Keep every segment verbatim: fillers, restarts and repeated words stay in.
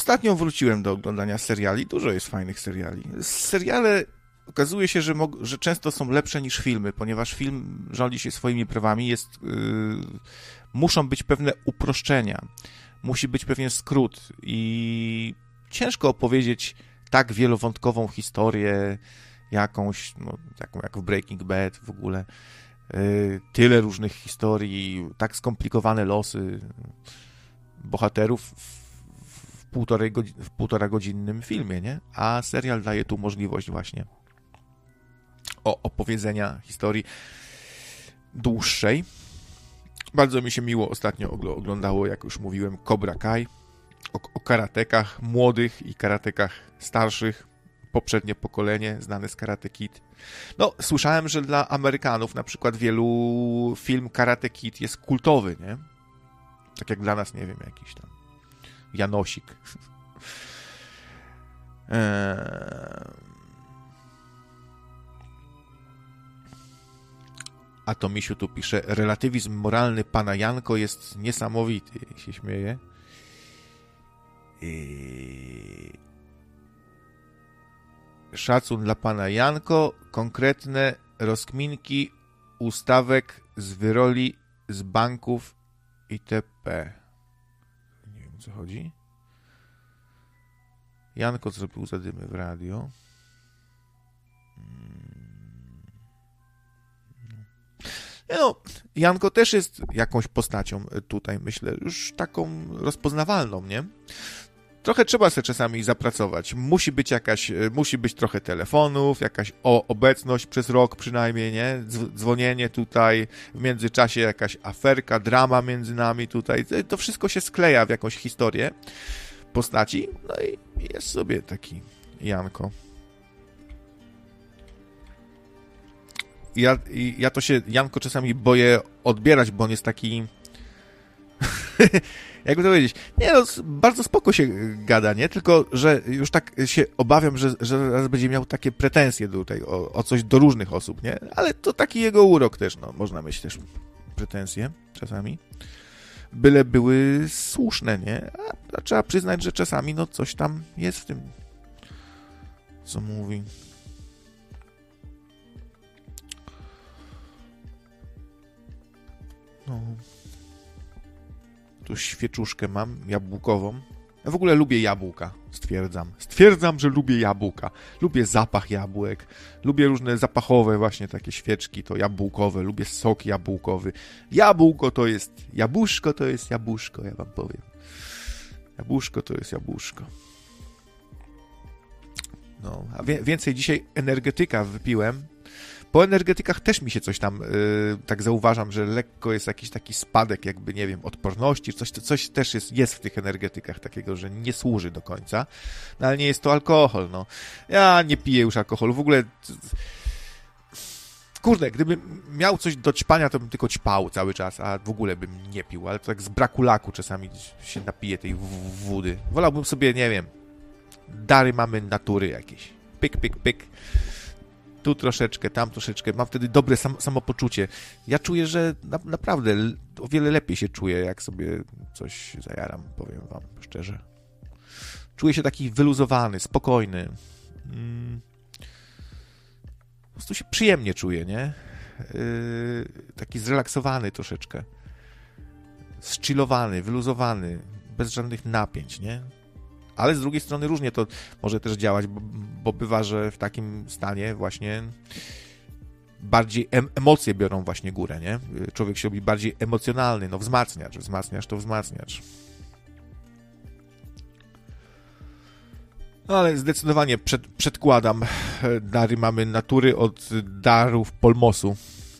ostatnio wróciłem do oglądania seriali. Dużo jest fajnych seriali. Seriale okazuje się, że, mo- że często są lepsze niż filmy, ponieważ film rządzi się swoimi prawami. Jest, yy, muszą być pewne uproszczenia. Musi być pewien skrót i ciężko opowiedzieć tak wielowątkową historię, jakąś, no, taką jak w Breaking Bad w ogóle. Yy, tyle różnych historii, tak skomplikowane losy bohaterów w, w, półtorej godzi- w półtora godzinnym filmie, nie? A serial daje tu możliwość właśnie o opowiedzenia historii dłuższej. Bardzo mi się miło ostatnio oglądało, jak już mówiłem, Cobra Kai, o, o karatekach młodych i karatekach starszych, poprzednie pokolenie, znane z Karate Kid. No, słyszałem, że dla Amerykanów na przykład wielu film Karate Kid jest kultowy, nie? Tak jak dla nas, nie wiem, jakiś tam Janosik. eee... A to Misiu tu pisze, relatywizm moralny pana Janko jest niesamowity, się śmieje. I... Szacun dla pana Janko, konkretne rozkminki ustawek z wyroli, z banków itp. Nie wiem, o co chodzi. Janko zrobił zadymy w radio. No, Janko też jest jakąś postacią tutaj, myślę, już taką rozpoznawalną, nie? Trochę trzeba sobie czasami zapracować. Musi być jakaś, musi być trochę telefonów, jakaś o, obecność przez rok przynajmniej, nie? Dzwonienie tutaj, w międzyczasie jakaś aferka, drama między nami tutaj. To wszystko się skleja w jakąś historię postaci. No i jest sobie taki Janko. Ja, ja to się, Janko, czasami boję odbierać, bo on jest taki... Jakby to powiedzieć? Nie, no, bardzo spoko się gada, nie? Tylko, że już tak się obawiam, że, że raz będzie miał takie pretensje tutaj o, o coś do różnych osób, nie? Ale to taki jego urok też, no. Można mieć też pretensje czasami. Byle były słuszne, nie? A, a trzeba przyznać, że czasami, no, coś tam jest w tym, co mówi. No. Tu świeczuszkę mam, jabłkową. Ja w ogóle lubię jabłka, stwierdzam. Stwierdzam, że lubię jabłka. Lubię zapach jabłek. Lubię różne zapachowe właśnie takie świeczki, to jabłkowe. Lubię sok jabłkowy. Jabłko to jest jabłuszko, to jest jabłuszko, ja wam powiem. Jabłuszko to jest jabłuszko. No, a wie, więcej dzisiaj energetyka wypiłem. Po energetykach też mi się coś tam, yy, tak zauważam, że lekko jest jakiś taki spadek, jakby, nie wiem, odporności, coś, coś też jest, jest w tych energetykach takiego, że nie służy do końca, no ale nie jest to alkohol, no. Ja nie piję już alkoholu, w ogóle... Kurde, gdybym miał coś do ćpania, to bym tylko ćpał cały czas, a w ogóle bym nie pił, ale to tak z braku laku czasami się napije tej wody. Wolałbym sobie, nie wiem, dary mamy natury jakieś. Pyk, pyk, pyk. Tu troszeczkę, tam troszeczkę. Mam wtedy dobre sam, samopoczucie. Ja czuję, że na, naprawdę o wiele lepiej się czuję, jak sobie coś zajaram, powiem wam szczerze. Czuję się taki wyluzowany, spokojny. Mm. Po prostu się przyjemnie czuję, nie? Yy, taki zrelaksowany troszeczkę. Zchillowany, wyluzowany, bez żadnych napięć, nie? Ale z drugiej strony różnie to może też działać, bo, bo bywa, że w takim stanie właśnie bardziej em- emocje biorą właśnie górę, nie? Człowiek się robi bardziej emocjonalny, no wzmacniacz, wzmacniacz to wzmacniacz. No ale zdecydowanie przed, przedkładam dary mamy natury od darów Polmosu.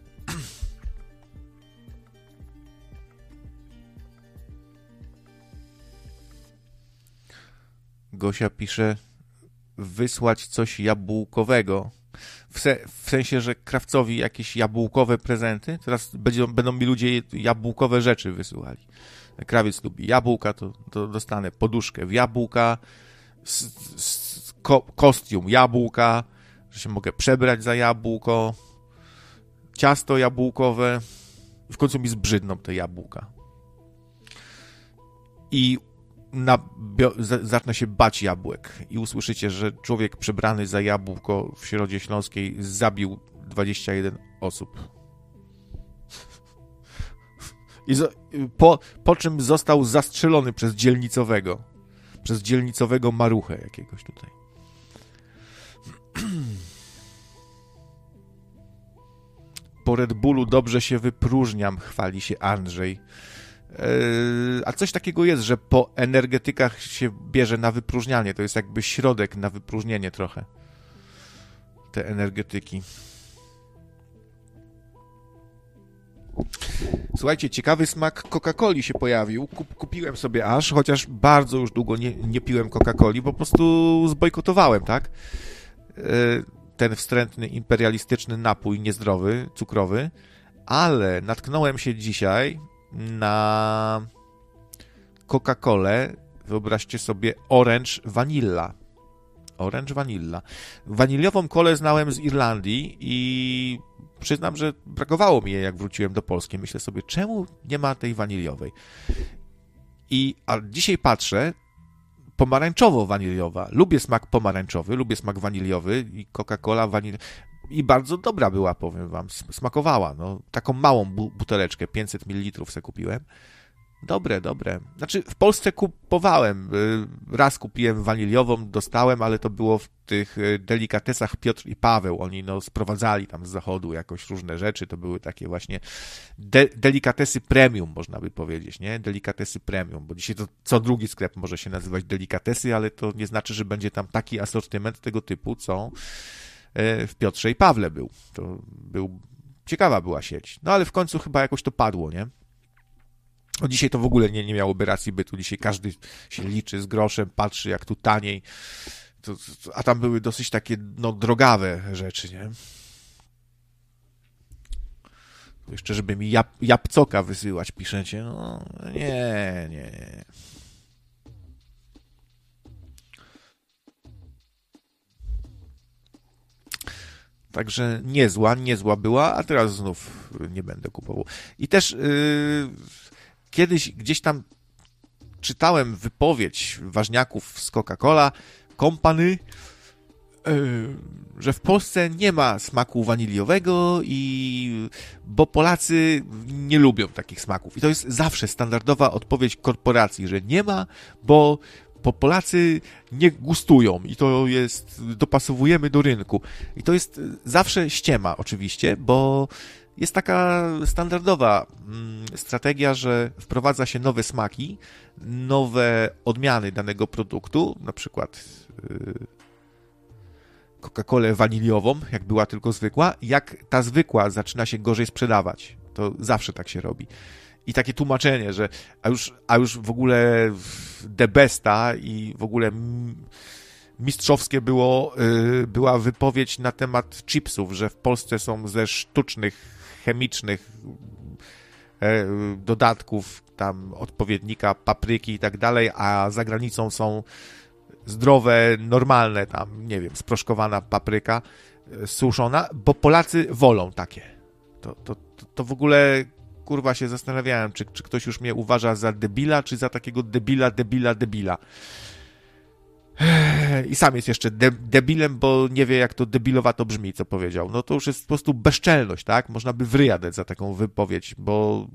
Gosia pisze, wysłać coś jabłkowego. W, se, w sensie, że krawcowi jakieś jabłkowe prezenty. Teraz będą, będą mi ludzie jabłkowe rzeczy wysyłali. Krawiec lubi jabłka, to, to dostanę poduszkę w jabłka, s, s, ko, kostium jabłka, że się mogę przebrać za jabłko, ciasto jabłkowe. W końcu mi zbrzydną te jabłka. I na, bio, z, zacznę się bać jabłek i usłyszycie, że człowiek przebrany za jabłko w Środzie Śląskiej zabił dwadzieścia jeden osób. I zo, po, po czym został zastrzelony przez dzielnicowego. Przez dzielnicowego maruchę jakiegoś tutaj. Po Red Bullu dobrze się wypróżniam, chwali się Andrzej. A coś takiego jest, że po energetykach się bierze na wypróżnianie. To jest jakby środek na wypróżnienie trochę. Te energetyki. Słuchajcie, ciekawy smak Coca-Coli się pojawił. Kup, kupiłem sobie aż, chociaż bardzo już długo nie, nie piłem Coca-Coli, po prostu zbojkotowałem, tak? Ten wstrętny, imperialistyczny napój niezdrowy, cukrowy, ale natknąłem się dzisiaj na Coca-Colę, wyobraźcie sobie, Orange Vanilla. Orange Vanilla. Waniliową kolę znałem z Irlandii i przyznam, że brakowało mi jej, jak wróciłem do Polski. Myślę sobie, czemu nie ma tej waniliowej? I a dzisiaj patrzę, pomarańczowo-waniliowa. Lubię smak pomarańczowy, lubię smak waniliowy i Coca-Cola waniliowa. I bardzo dobra była, powiem wam, smakowała. No, taką małą bu- buteleczkę, pięćset mililitrów sobie kupiłem. Dobre, dobre. Znaczy, w Polsce kupowałem. Raz kupiłem waniliową, dostałem, ale to było w tych delikatesach Piotr i Paweł. Oni no sprowadzali tam z zachodu jakoś różne rzeczy. To były takie właśnie de- delikatesy premium, można by powiedzieć, nie? Delikatesy premium, bo dzisiaj to co drugi sklep może się nazywać delikatesy, ale to nie znaczy, że będzie tam taki asortyment tego typu, co w Piotrze i Pawle był. To był... Ciekawa była sieć. No ale w końcu chyba jakoś to padło, nie? O, dzisiaj to w ogóle nie, nie miałoby racji bytu. Dzisiaj każdy się liczy z groszem, patrzy jak tu taniej. To, to, a tam były dosyć takie no, drogawe rzeczy, nie? Jeszcze żeby mi jab, jabłcoka wysyłać, piszecie. No nie, nie. Także niezła, niezła była, a teraz znów nie będę kupował. I też yy, kiedyś gdzieś tam czytałem wypowiedź ważniaków z Coca-Cola Company, yy, że w Polsce nie ma smaku waniliowego, i bo Polacy nie lubią takich smaków. I to jest zawsze standardowa odpowiedź korporacji, że nie ma, bo bo Polacy nie gustują i to jest, dopasowujemy do rynku. I to jest zawsze ściema oczywiście, bo jest taka standardowa strategia, że wprowadza się nowe smaki, nowe odmiany danego produktu, na przykład Coca-Colę waniliową, jak była tylko zwykła. Jak ta zwykła zaczyna się gorzej sprzedawać, to zawsze tak się robi. I takie tłumaczenie, że a już, a już w ogóle the besta i w ogóle mistrzowskie było, yy, była wypowiedź na temat chipsów, że w Polsce są ze sztucznych, chemicznych yy, dodatków, tam odpowiednika papryki i tak dalej, a za granicą są zdrowe, normalne, tam, nie wiem, sproszkowana papryka yy, suszona, bo Polacy wolą takie. To, to, to, to w ogóle... Kurwa, się zastanawiałem, czy, czy ktoś już mnie uważa za debila, czy za takiego debila, debila, debila. I sam jest jeszcze de- debilem, bo nie wie, jak to debilowato brzmi, co powiedział. No to już jest po prostu bezczelność, tak? Można by w ryja dać za taką wypowiedź, bo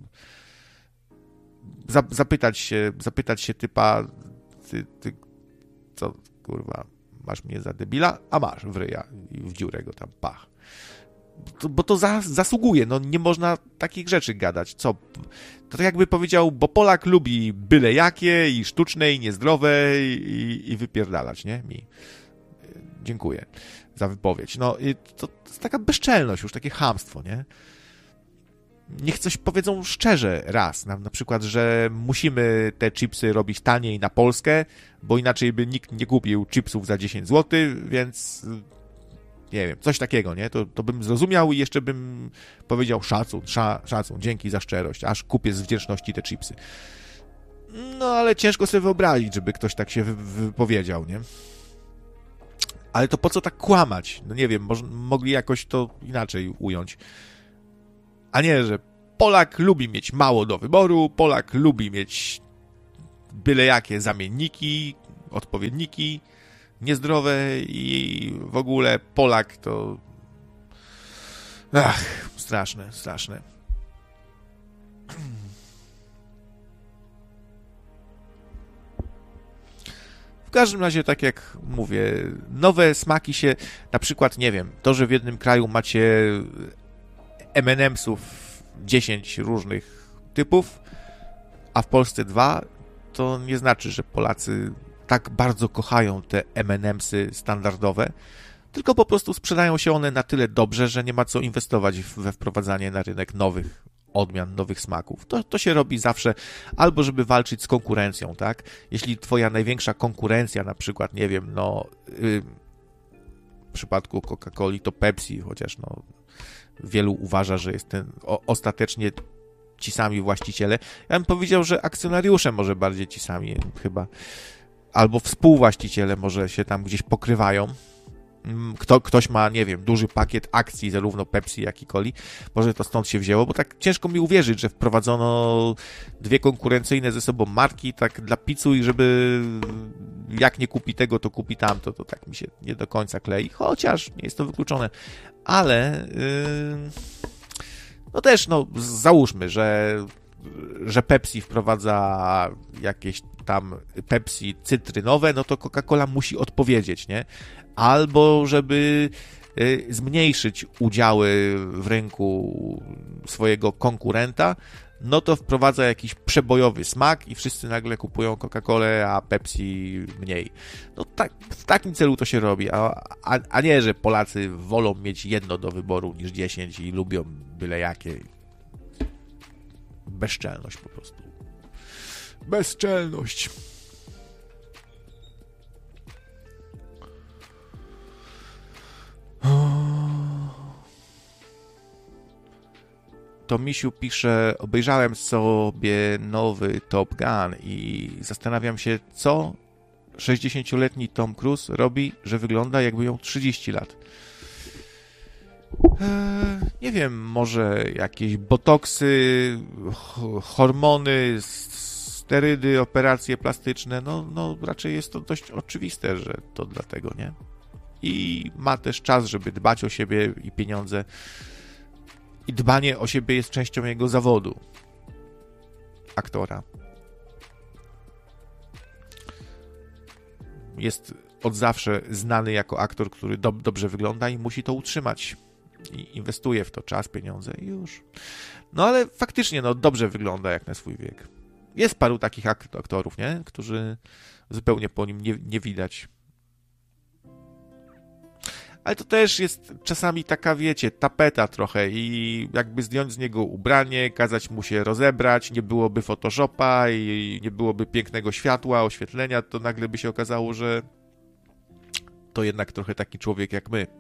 za- zapytać się, zapytać się typa, ty, ty, co, kurwa, masz mnie za debila? A masz w ryja i w dziurę go tam, pach. To, bo to za, zasługuje, no nie można takich rzeczy gadać. Co? To tak jakby powiedział, bo Polak lubi byle jakie i sztuczne i niezdrowe i, i wypierdalać, nie? Mi. Dziękuję za wypowiedź. No i to, to jest taka bezczelność, już takie chamstwo, nie? Niech coś powiedzą szczerze raz, na, na przykład, że musimy te chipsy robić taniej na Polskę, bo inaczej by nikt nie kupił chipsów za dziesięć złotych, więc... Nie wiem, coś takiego, nie? To, to bym zrozumiał i jeszcze bym powiedział szacun, sza, szacun, dzięki za szczerość, aż kupię z wdzięczności te chipsy. No, ale ciężko sobie wyobrazić, żeby ktoś tak się wy, wypowiedział, nie? Ale to po co tak kłamać? No nie wiem, może, mogli jakoś to inaczej ująć. A nie, że Polak lubi mieć mało do wyboru, Polak lubi mieć byle jakie zamienniki, odpowiedniki niezdrowe i w ogóle Polak to... Ach, straszne, straszne. W każdym razie, tak jak mówię, nowe smaki się, na przykład, nie wiem, to, że w jednym kraju macie em and emsów dziesięć różnych typów, a w Polsce dwa, to nie znaczy, że Polacy tak bardzo kochają te em and emsy standardowe, tylko po prostu sprzedają się one na tyle dobrze, że nie ma co inwestować we wprowadzanie na rynek nowych odmian, nowych smaków. To, to się robi zawsze albo żeby walczyć z konkurencją, tak? Jeśli twoja największa konkurencja, na przykład, nie wiem, no yy, w przypadku Coca-Coli to Pepsi, chociaż no wielu uważa, że jest ten o, ostatecznie ci sami właściciele. Ja bym powiedział, że akcjonariusze może bardziej ci sami chyba, albo współwłaściciele może się tam gdzieś pokrywają. Kto, ktoś ma, nie wiem, duży pakiet akcji, zarówno Pepsi, jak i Coli. Może to stąd się wzięło, bo tak ciężko mi uwierzyć, że wprowadzono dwie konkurencyjne ze sobą marki, tak dla pizzu i żeby jak nie kupi tego, to kupi tamto. To tak mi się nie do końca klei, chociaż nie jest to wykluczone. Ale yy, no też, no załóżmy, że że Pepsi wprowadza jakieś tam Pepsi cytrynowe, no to Coca-Cola musi odpowiedzieć, nie? Albo żeby zmniejszyć udziały w rynku swojego konkurenta, no to wprowadza jakiś przebojowy smak i wszyscy nagle kupują Coca-Colę, a Pepsi mniej. No tak, w takim celu to się robi, a, a, a nie, że Polacy wolą mieć jedno do wyboru niż dziesięć i lubią byle jakie. Bezczelność po prostu. Bezczelność. To Misiu pisze, obejrzałem sobie nowy Top Gun i zastanawiam się, co sześćdziesięcioletni Tom Cruise robi, że wygląda jakby miał trzydzieści lat. Eee, nie wiem, może jakieś botoksy, hormony, sterydy, operacje plastyczne, no, no raczej jest to dość oczywiste, że to dlatego, nie? I ma też czas, żeby dbać o siebie i pieniądze. I dbanie o siebie jest częścią jego zawodu. Aktora. Jest od zawsze znany jako aktor, który do, dobrze wygląda i musi to utrzymać. I inwestuje w to czas, pieniądze i już. No ale faktycznie, no dobrze wygląda jak na swój wiek. Jest paru takich aktorów, nie? Którzy zupełnie po nim nie, nie widać. Ale to też jest czasami taka, wiecie, tapeta trochę i jakby zdjąć z niego ubranie, kazać mu się rozebrać, nie byłoby Photoshopa i nie byłoby pięknego światła, oświetlenia, to nagle by się okazało, że to jednak trochę taki człowiek jak my.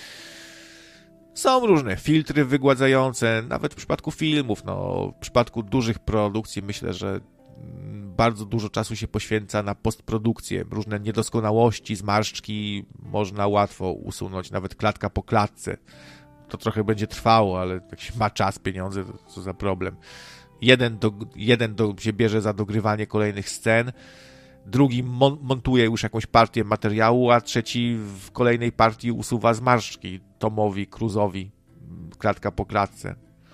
Są różne filtry wygładzające, nawet w przypadku filmów, no w przypadku dużych produkcji myślę, że bardzo dużo czasu się poświęca na postprodukcję. Różne niedoskonałości, zmarszczki można łatwo usunąć, nawet klatka po klatce. To trochę będzie trwało, ale jak się ma czas, pieniądze, to co za problem. Jeden, do, jeden do, się bierze za dogrywanie kolejnych scen, drugi mon, montuje już jakąś partię materiału, a trzeci w kolejnej partii usuwa zmarszczki Tomowi Cruise'owi, klatka po klatce.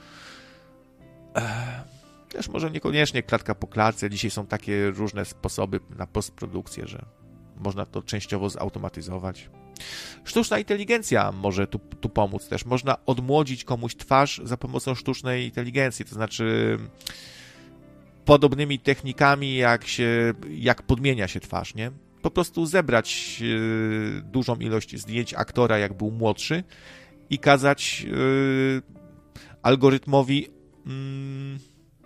Też może niekoniecznie klatka po klatce. Dzisiaj są takie różne sposoby na postprodukcję, że można to częściowo zautomatyzować. Sztuczna inteligencja może tu, tu pomóc też. Można odmłodzić komuś twarz za pomocą sztucznej inteligencji, to znaczy podobnymi technikami, jak się, jak podmienia się twarz, nie? Po prostu zebrać yy, dużą ilość zdjęć aktora, jak był młodszy i kazać yy, algorytmowi yy,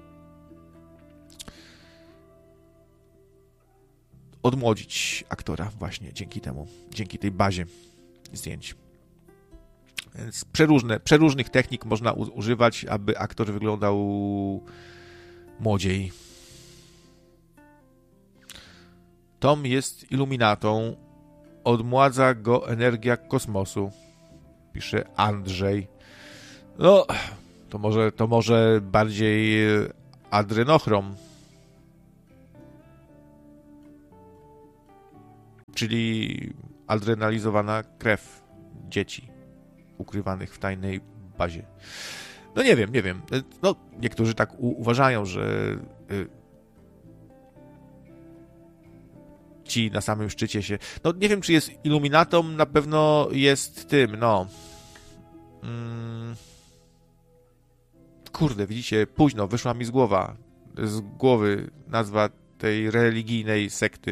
odmłodzić aktora właśnie dzięki temu, dzięki tej bazie zdjęć. Więc przeróżne, przeróżnych technik można u, używać, aby aktor wyglądał młodziej. Tom jest iluminatą. Odmładza go energia kosmosu. Pisze Andrzej. No, to może, to może bardziej adrenochrom. czyli adrenalizowana krew dzieci ukrywanych w tajnej bazie. No nie wiem, nie wiem. No, niektórzy tak u- uważają, że y, ci na samym szczycie się... No nie wiem, czy jest iluminatą, na pewno jest tym, no... Mm, kurde, widzicie, późno, wyszła mi z głowa, z głowy nazwa tej religijnej sekty.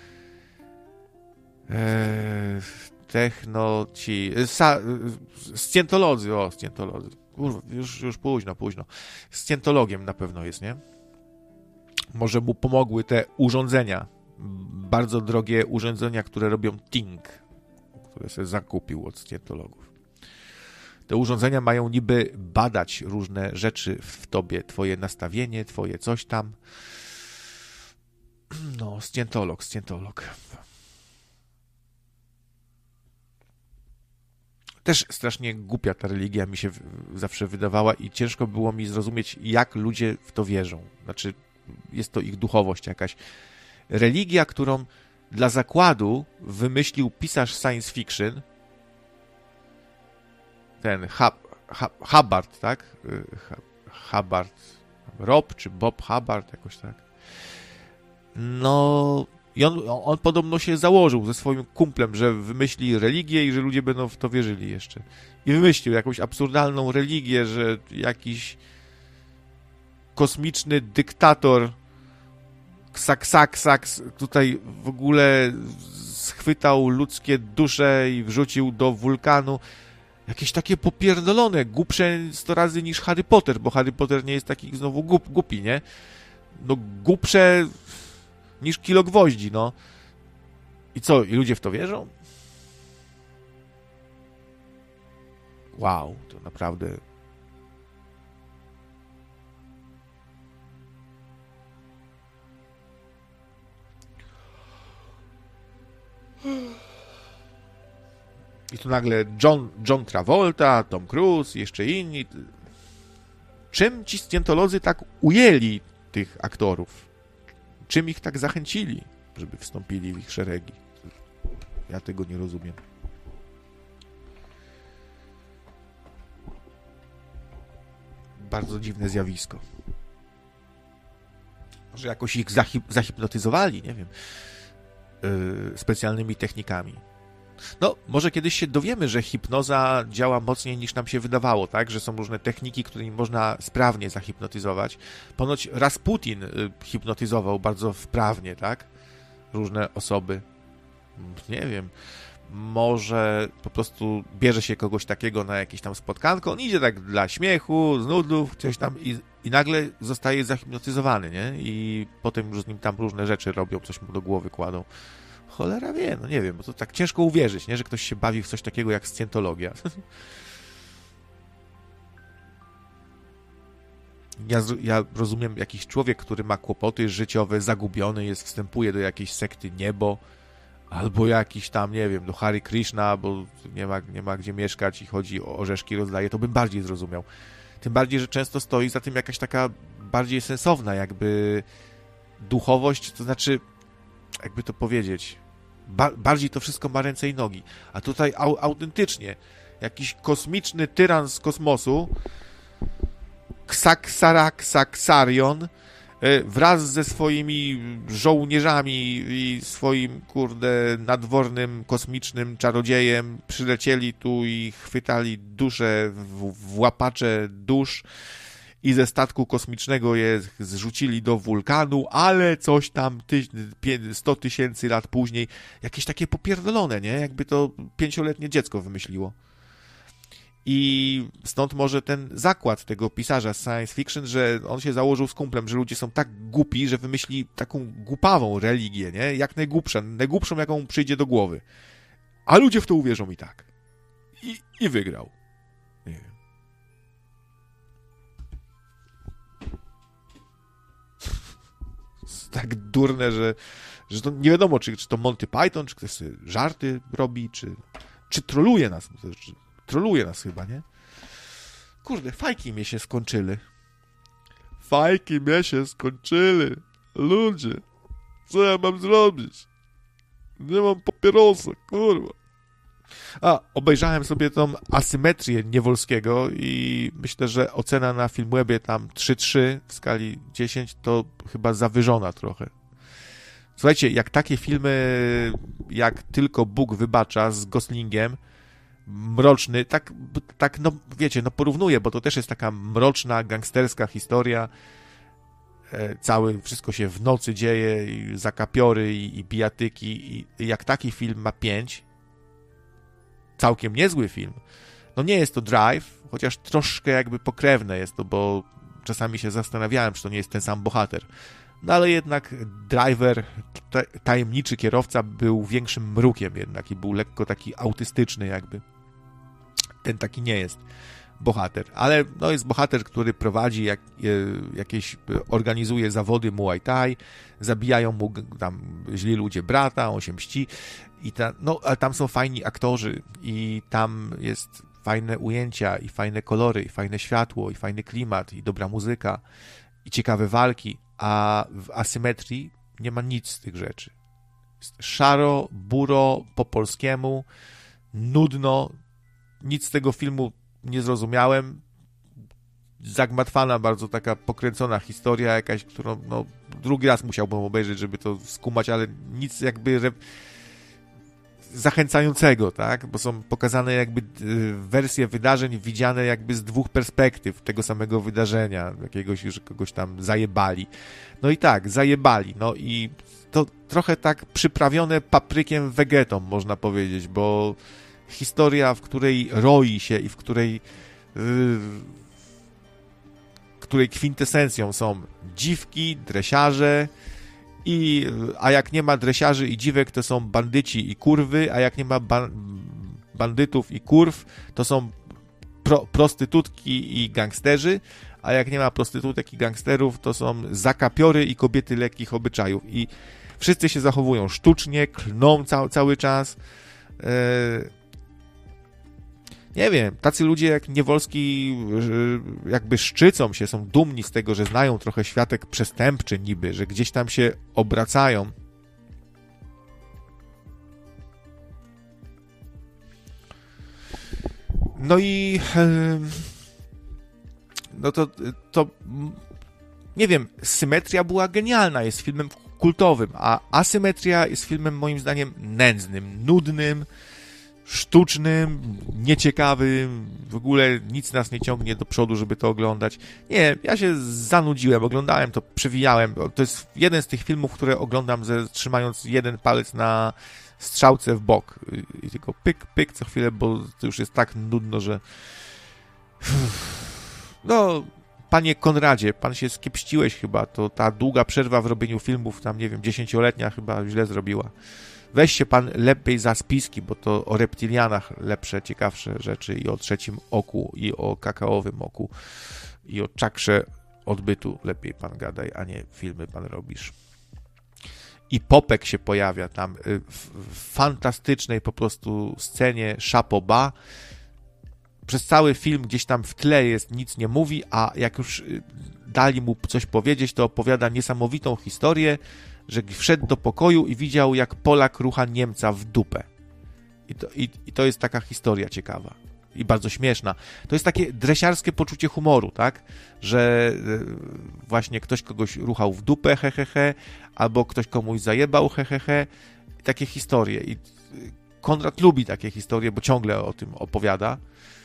Eee, techno ci... Sa, scjentolodzy, o, scjentolodzy. Kurwa, już, już późno, późno. Scjentologiem na pewno jest, nie? Może mu pomogły te urządzenia, bardzo drogie urządzenia, które robią ting, które sobie zakupił od scjentologów. Te urządzenia mają niby badać różne rzeczy w tobie, twoje nastawienie, twoje coś tam. No, scjentolog, scjentolog. Też strasznie głupia ta religia mi się zawsze wydawała i ciężko było mi zrozumieć, jak ludzie w to wierzą. Znaczy, jest to ich duchowość jakaś. Religia, którą dla zakładu wymyślił pisarz science fiction, ten Hubbard, tak? Hubbard, Rob czy Bob Hubbard, jakoś tak. No, i on, on podobno się założył ze swoim kumplem, że wymyśli religię i że ludzie będą w to wierzyli jeszcze. I wymyślił jakąś absurdalną religię, że jakiś kosmiczny dyktator ksak, sak, sak, tutaj w ogóle schwytał ludzkie dusze i wrzucił do wulkanu. Jakieś takie popierdolone, głupsze sto razy niż Harry Potter, bo Harry Potter nie jest taki znowu głup, głupi, nie? No głupsze niż kilo gwoździ, no. I co, i ludzie w to wierzą? Wow, to naprawdę... I tu nagle John, John Travolta, Tom Cruise, jeszcze inni. Czym ci scjentolodzy tak ujęli tych aktorów? Czym ich tak zachęcili, żeby wstąpili w ich szeregi? Ja tego nie rozumiem. Bardzo dziwne zjawisko. Może jakoś ich zahip- zahipnotyzowali, nie wiem, yy, specjalnymi technikami. No, może kiedyś się dowiemy, że hipnoza działa mocniej niż nam się wydawało, tak? Że są różne techniki, którymi można sprawnie zahipnotyzować. Ponoć Rasputin hipnotyzował bardzo wprawnie, tak? Różne osoby. Nie wiem. Może po prostu bierze się kogoś takiego na jakieś tam spotkanko, on idzie tak dla śmiechu, z nudów, coś tam i, i nagle zostaje zahipnotyzowany, nie? I potem już z nim tam różne rzeczy robią, coś mu do głowy kładą. Cholera wie, no nie wiem, bo to tak ciężko uwierzyć, nie? Że ktoś się bawi w coś takiego jak scjentologia. Ja, ja rozumiem, jakiś człowiek, który ma kłopoty życiowe, zagubiony jest, wstępuje do jakiejś sekty niebo, albo jakiś tam, nie wiem, do Hare Krishna, bo nie ma, nie ma gdzie mieszkać i chodzi o orzeszki, rozdaje, to bym bardziej zrozumiał. Tym bardziej, że często stoi za tym jakaś taka bardziej sensowna jakby duchowość, to znaczy, jakby to powiedzieć, ba- bardziej to wszystko ma ręce i nogi. A tutaj au- autentycznie jakiś kosmiczny tyran z kosmosu, Ksaksarak-Saksarion, wraz ze swoimi żołnierzami i swoim, kurde, nadwornym, kosmicznym czarodziejem przylecieli tu i chwytali dusze w, w łapacze dusz i ze statku kosmicznego je zrzucili do wulkanu, ale coś tam tyś, sto tysięcy lat później, jakieś takie popierdolone, nie? Jakby to pięcioletnie dziecko wymyśliło. I stąd może ten zakład tego pisarza z science fiction, że on się założył z kumplem, że ludzie są tak głupi, że wymyśli taką głupawą religię, nie? Jak najgłupsza, najgłupszą, jaką mu przyjdzie do głowy. A ludzie w to uwierzą i tak. I, i wygrał. Nie wiem. Jest tak durne, że, że to nie wiadomo, czy, czy to Monty Python, czy ktoś sobie żarty robi, czy, czy troluje nas. Czy, Troluje nas chyba, nie? Kurde, fajki mnie się skończyły. Fajki mnie się skończyły. Ludzie, co ja mam zrobić? Nie mam papierosa, kurwa. A, obejrzałem sobie tą Asymetrię Niewolskiego i myślę, że ocena na Filmwebie tam trzy trzy w skali dziesięć to chyba zawyżona trochę. Słuchajcie, jak takie filmy jak Tylko Bóg wybacza z Goslingiem, mroczny, tak, tak no wiecie, no porównuję, bo to też jest taka mroczna, gangsterska historia. Cały, wszystko się w nocy dzieje, i zakapiory, i, i bijatyki, i, i jak taki film ma pięć, całkiem niezły film. No nie jest to Drive, chociaż troszkę jakby pokrewne jest to, bo czasami się zastanawiałem, czy to nie jest ten sam bohater. No ale jednak Driver, tajemniczy kierowca, był większym mrukiem jednak i był lekko taki autystyczny jakby. Ten taki nie jest bohater, ale no jest bohater, który prowadzi jak, jakieś, organizuje zawody Muay Thai, zabijają mu tam źli ludzie brata, on się mści i ta, no ale tam są fajni aktorzy i tam jest fajne ujęcia i fajne kolory i fajne światło i fajny klimat i dobra muzyka i ciekawe walki, a w Asymetrii nie ma nic z tych rzeczy. Jest szaro, buro, po polskiemu, nudno, nic z tego filmu nie zrozumiałem. Zagmatwana, bardzo taka pokręcona historia jakaś, którą no, drugi raz musiałbym obejrzeć, żeby to skumać, ale nic jakby re... zachęcającego, tak? Bo są pokazane jakby wersje wydarzeń widziane jakby z dwóch perspektyw tego samego wydarzenia, jakiegoś, że kogoś tam zajebali. No i tak, zajebali. No i to trochę tak przyprawione paprykiem wegetą, można powiedzieć, bo historia, w której roi się i w której yy, której kwintesencją są dziwki, dresiarze i, a jak nie ma dresiarzy i dziwek, to są bandyci i kurwy, a jak nie ma ba- bandytów i kurw, to są pro- prostytutki i gangsterzy, a jak nie ma prostytutek i gangsterów, to są zakapiory i kobiety lekkich obyczajów i wszyscy się zachowują sztucznie, klną ca- cały czas. Yy, Nie wiem, tacy ludzie jak Niewolski jakby szczycą się, są dumni z tego, że znają trochę światek przestępczy niby, że gdzieś tam się obracają. No i no to, to nie wiem, Symetria była genialna, jest filmem kultowym, a Asymetria jest filmem moim zdaniem nędznym, nudnym, sztucznym, nieciekawym, w ogóle nic nas nie ciągnie do przodu, żeby to oglądać. Nie, ja się zanudziłem, oglądałem to, przewijałem. To jest jeden z tych filmów, które oglądam ze, trzymając jeden palec na strzałce w bok i tylko pyk, pyk co chwilę, bo to już jest tak nudno, że no, panie Konradzie, pan się skiepściłeś chyba, to ta długa przerwa w robieniu filmów, tam nie wiem, dziesięcioletnia chyba źle zrobiła. Weź się pan lepiej za spiski, bo to o reptilianach lepsze, ciekawsze rzeczy i o trzecim oku, i o kakaowym oku, i o czakrze odbytu lepiej pan gadaj, a nie filmy pan robisz. I Popek się pojawia tam w fantastycznej po prostu scenie Chapeau-Bas. Przez cały film gdzieś tam w tle jest, nic nie mówi, a jak już dali mu coś powiedzieć, to opowiada niesamowitą historię, że wszedł do pokoju i widział, jak Polak rucha Niemca w dupę. I to, i, i to jest taka historia ciekawa i bardzo śmieszna. To jest takie dresiarskie poczucie humoru, tak? Że właśnie ktoś kogoś ruchał w dupę, he, he, he, albo ktoś komuś zajebał, he, he, he. Takie historie. I Konrad lubi takie historie, bo ciągle o tym opowiada.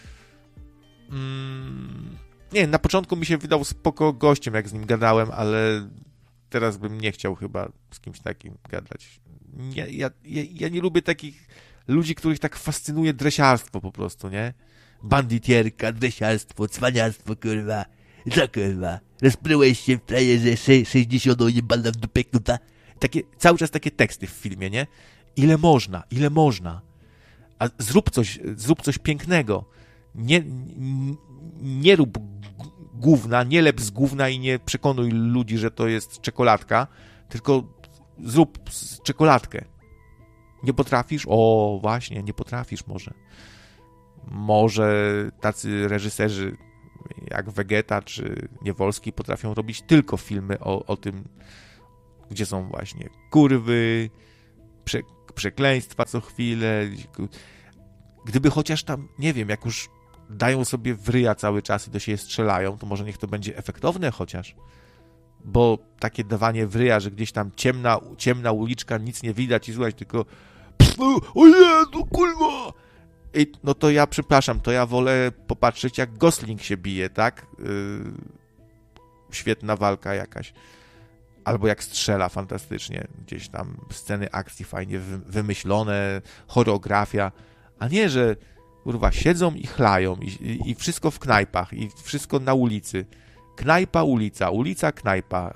Mm, nie, na początku mi się wydał spoko gościem, jak z nim gadałem, ale teraz bym nie chciał chyba z kimś takim gadać. Ja, ja, ja, ja nie lubię takich ludzi, których tak fascynuje dresiarstwo po prostu, nie? Banditierka, dresiarstwo, cwaniarstwo, kurwa. Co, kurwa? Rozpryłeś się w frajerze sześćdziesiątą jebana w dupę, kurwa. Takie, cały czas takie teksty w filmie, nie? Ile można, ile można. A zrób coś, zrób coś pięknego. Nie, nie, nie rób gówna, nie lep z gówna i nie przekonuj ludzi, że to jest czekoladka, tylko zrób czekoladkę. Nie potrafisz? O, właśnie, nie potrafisz może. Może tacy reżyserzy jak Wegeta czy Niewolski potrafią robić tylko filmy o, o tym, gdzie są właśnie kurwy, prze, przekleństwa co chwilę. Gdyby chociaż tam, nie wiem, jak już dają sobie w ryja cały czas i do siebie strzelają, to może niech to będzie efektowne chociaż. Bo takie dawanie w ryja, że gdzieś tam ciemna, ciemna uliczka, nic nie widać i słuchać, tylko o Jezu, kurwa! I, no to ja, przepraszam, to ja wolę popatrzeć, jak Gosling się bije, tak? Yy, świetna walka jakaś. Albo jak strzela fantastycznie. Gdzieś tam sceny akcji fajnie wymyślone, choreografia. A nie, że kurwa siedzą i chlają i, i, i wszystko w knajpach i wszystko na ulicy. Knajpa, ulica, ulica, knajpa.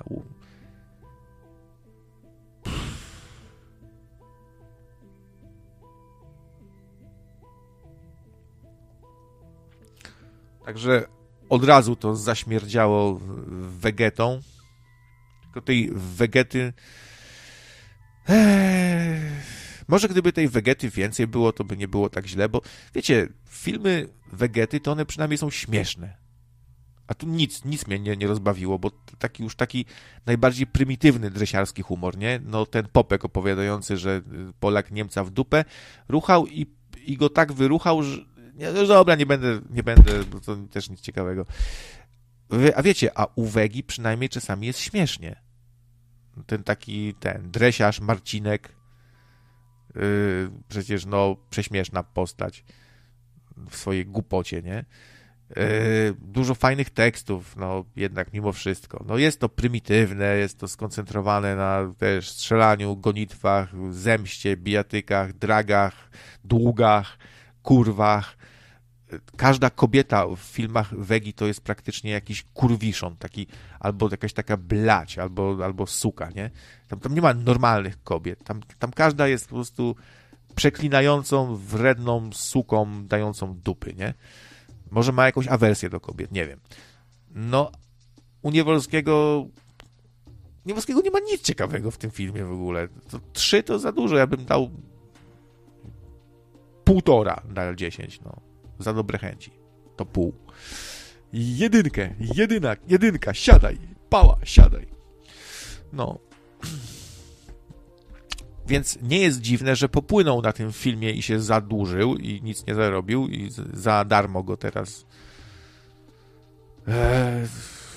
Także od razu to zaśmierdziało wegetą. Tylko tej wegety... Eee... Może gdyby tej wegety więcej było, to by nie było tak źle, bo wiecie, filmy wegety to one przynajmniej są śmieszne. A tu nic, nic mnie nie, nie rozbawiło, bo taki już taki najbardziej prymitywny dresiarski humor, nie? No ten Popek opowiadający, że Polak Niemca w dupę ruchał i, i go tak wyruchał, że nie, no dobra, nie będę, nie będę, bo to też nic ciekawego. A wiecie, a u Wegi przynajmniej czasami jest śmiesznie. Ten taki, ten dresiarz Marcinek, yy, przecież no prześmieszna postać w swojej głupocie, nie? Yy, dużo fajnych tekstów, no jednak mimo wszystko. No jest to prymitywne, jest to skoncentrowane na też strzelaniu, gonitwach, zemście, bijatykach, dragach, długach, kurwach. Każda kobieta w filmach Wegi to jest praktycznie jakiś kurwiszon, taki, albo jakaś taka blać, albo, albo suka, nie? Tam, tam nie ma normalnych kobiet. Tam, tam każda jest po prostu przeklinającą, wredną suką, dającą dupy, nie? Może ma jakąś awersję do kobiet, nie wiem. No, u Niewolskiego... Niewolskiego nie ma nic ciekawego w tym filmie w ogóle. To trzy to za dużo, ja bym dał półtora na dziesięć, no. Za dobre chęci. To pół. Jedynkę, jedynak, jedynka, siadaj, pała, siadaj. No. Więc nie jest dziwne, że popłynął na tym filmie i się zadłużył i nic nie zarobił i za darmo go teraz eee,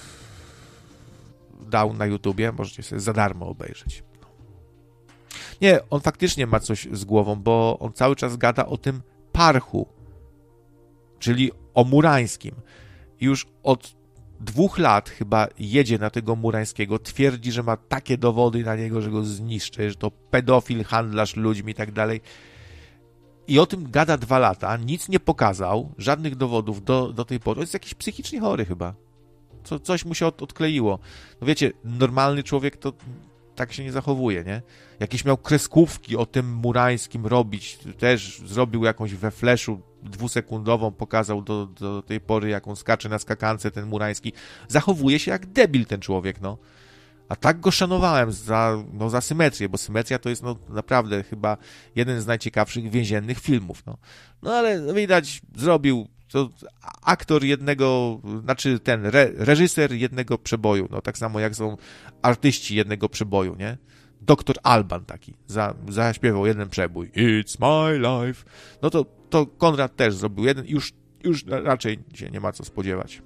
dał na YouTubie. Możecie sobie za darmo obejrzeć. Nie, on faktycznie ma coś z głową, bo on cały czas gada o tym parchu, czyli o Murańskim. I już od dwóch lat chyba jedzie na tego Murańskiego, twierdzi, że ma takie dowody na niego, że go zniszczy, że to pedofil, handlarz ludźmi i tak dalej. I o tym gada dwa lata, nic nie pokazał, żadnych dowodów do, do tej pory. On jest jakiś psychicznie chory chyba. Co, coś mu się od, odkleiło. No wiecie, normalny człowiek to tak się nie zachowuje, nie? Jakieś miał kreskówki o tym Murańskim robić, też zrobił jakąś we Flashu dwusekundową, pokazał do, do tej pory, jak on skacze na skakance, ten Murański. Zachowuje się jak debil ten człowiek, no. A tak go szanowałem za, no, za symetrię, bo symetria to jest no, naprawdę chyba jeden z najciekawszych więziennych filmów, no. No ale widać, zrobił to aktor jednego, znaczy ten re, reżyser jednego przeboju, no tak samo jak są artyści jednego przeboju, nie? Doktor Alban taki, za, zaśpiewał jeden przebój. It's my life. No to, to Konrad też zrobił jeden i już, już raczej się nie ma co spodziewać.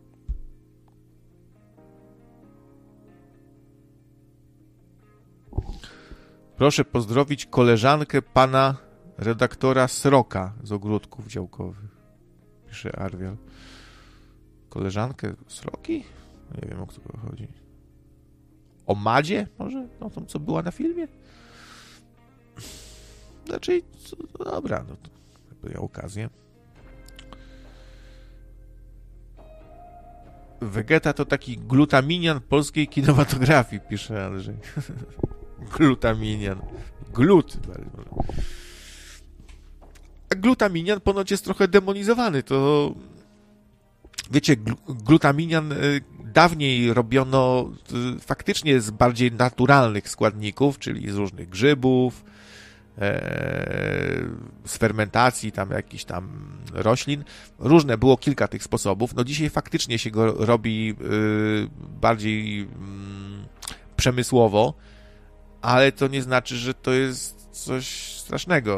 Proszę pozdrowić koleżankę pana redaktora Sroka z Ogródków Działkowych. Pisze Arwiel. Koleżankę Sroki? Nie wiem, o kogo chodzi. O Madzie może? O tą, co była na filmie? Znaczy, no dobra, no to miał okazję. Wegeta to taki glutaminian polskiej kinematografii, pisze Andrzej. Glutaminian. Glut. A glutaminian ponoć jest trochę demonizowany. To wiecie, glutaminian dawniej robiono faktycznie z bardziej naturalnych składników, czyli z różnych grzybów, z fermentacji tam jakichś tam roślin. Różne, było kilka tych sposobów. No dzisiaj faktycznie się go robi bardziej przemysłowo, ale to nie znaczy, że to jest coś strasznego.